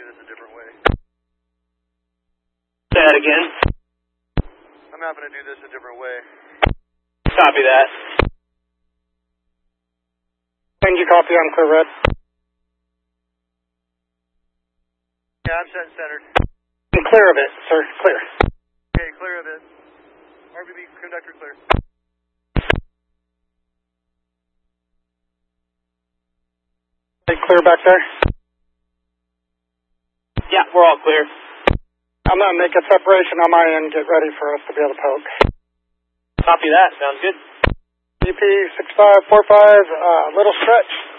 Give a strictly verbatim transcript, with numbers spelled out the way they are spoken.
this a different way. Say that again. I'm having to do this a different way. Copy that. Can you copy on clear red? Yeah, I'm set and centered. And clear of it, sir. Clear. Okay, clear of it. R B B conductor clear. Okay, clear back there? Yeah, we're all clear. I'm going to make a separation on my end, get ready for us to be able to poke. Copy that. Sounds good. U P six five four five, uh, little stretch.